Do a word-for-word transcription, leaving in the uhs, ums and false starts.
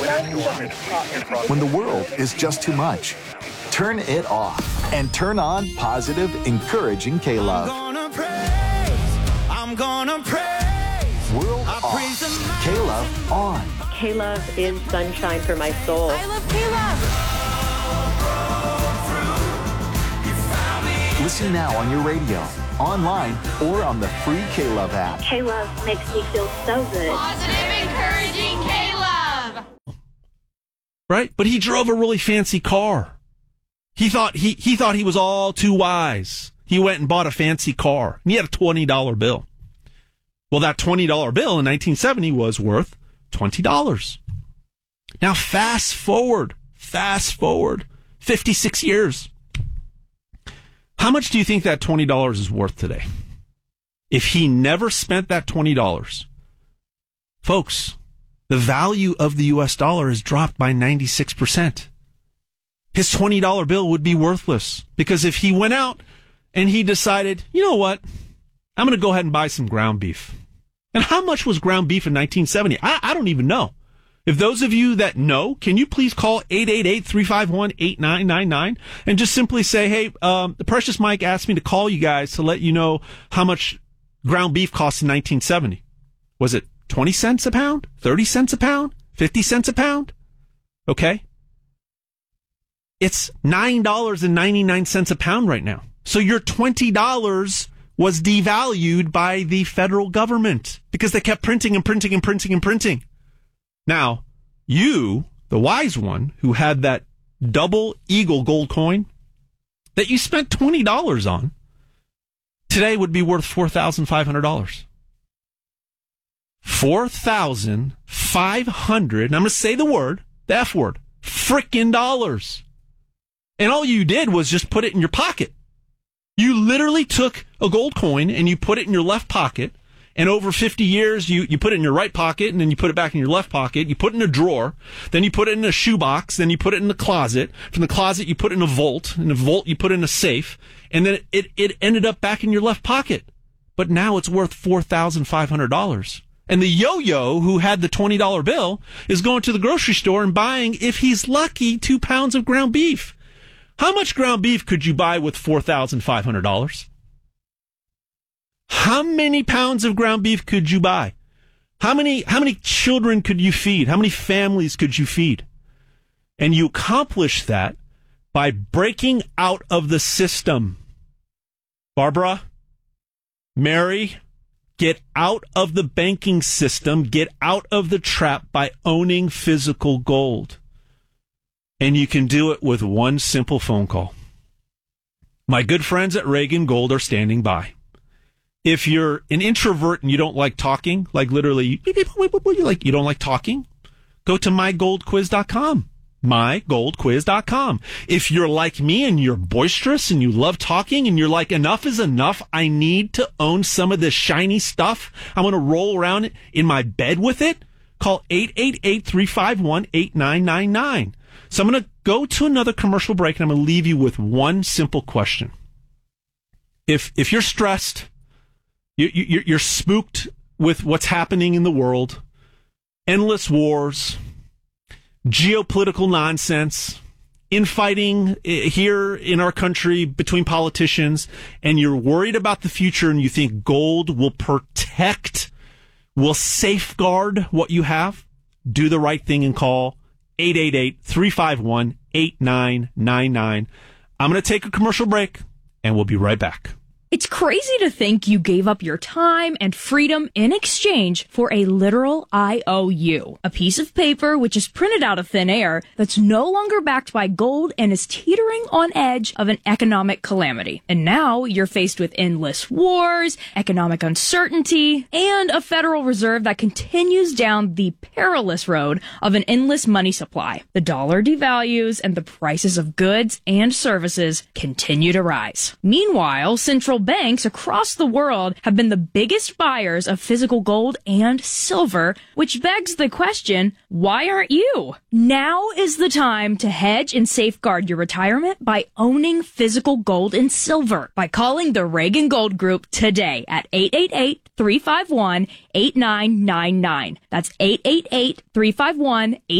When the world is just too much, turn it off and turn on positive, encouraging K-Love. I'm gonna praise, I'm gonna praise. World off, K-Love on. K-Love is sunshine for my soul. I love K-Love. Listen now on your radio, online, or on the free K-Love app. K-Love makes me feel so good. Positive, encouraging K-Love. Right? But he drove a really fancy car. He thought he, he thought he was all too wise. He went and bought a fancy car. And he had a twenty dollar bill. Well, that twenty dollar bill in nineteen seventy was worth twenty dollars. Now, fast forward, fast forward, fifty-six years. How much do you think that twenty dollars is worth today? If he never spent that twenty dollars, folks, the value of the U S dollar has dropped by ninety-six percent. His twenty dollar bill would be worthless because if he went out and he decided, you know what, I'm going to go ahead and buy some ground beef. And how much was ground beef in nineteen seventy? I, I don't even know. If those of you that know, can you please call eight eight eight, three five one, eight nine nine nine and just simply say, hey, um, the Precious Mike asked me to call you guys to let you know how much ground beef cost in nineteen seventy. Was it twenty cents a pound? thirty cents a pound? fifty cents a pound? Okay. It's nine dollars and ninety-nine cents a pound right now. So your twenty dollars was devalued by the federal government because they kept printing and printing and printing and printing. Now, you, the wise one, who had that double eagle gold coin that you spent twenty dollars on, today would be worth four thousand five hundred dollars. four thousand five hundred, and I'm going to say the word, the F word, frickin' dollars. And all you did was just put it in your pocket. You literally took a gold coin and you put it in your left pocket. And over fifty years, you, you put it in your right pocket, and then you put it back in your left pocket. You put it in a drawer. Then you put it in a shoebox. Then you put it in the closet. From the closet, you put it in a vault. In the vault, you put it in a safe. And then it, it ended up back in your left pocket. But now it's worth four thousand five hundred dollars. And the yo-yo who had the twenty dollar bill is going to the grocery store and buying, if he's lucky, two pounds of ground beef. How much ground beef could you buy with four thousand five hundred dollars? How many pounds of ground beef could you buy? How many, how many children could you feed? How many families could you feed? And you accomplish that by breaking out of the system. Barbara, Mary, get out of the banking system. Get out of the trap by owning physical gold. And you can do it with one simple phone call. My good friends at Reagan Gold are standing by. If you're an introvert and you don't like talking, like literally, you like you don't like talking, go to my gold quiz dot com. my gold quiz dot com. If you're like me and you're boisterous and you love talking and you're like, enough is enough, I need to own some of this shiny stuff, I'm going to roll around in my bed with it, call eight eight eight, three five one, eight nine nine nine. So I'm going to go to another commercial break and I'm going to leave you with one simple question. If if you're stressed, You, you, you're spooked with what's happening in the world, endless wars, geopolitical nonsense, infighting here in our country between politicians, and you're worried about the future and you think gold will protect, will safeguard what you have, do the right thing and call eight eight eight, three five one, eight nine nine nine. I'm going to take a commercial break, and we'll be right back. It's crazy to think you gave up your time and freedom in exchange for a literal I O U, a piece of paper which is printed out of thin air that's no longer backed by gold and is teetering on edge of an economic calamity. And now you're faced with endless wars, economic uncertainty, and a Federal Reserve that continues down the perilous road of an endless money supply. The dollar devalues and the prices of goods and services continue to rise. Meanwhile, central banks across the world have been the biggest buyers of physical gold and silver, which begs the question, why aren't you? Now is the time to hedge and safeguard your retirement by owning physical gold and silver by calling the Reagan Gold Group today at eight eight eight, three five one, eight nine nine nine. That's eight eight eight, three five one, eight nine nine nine.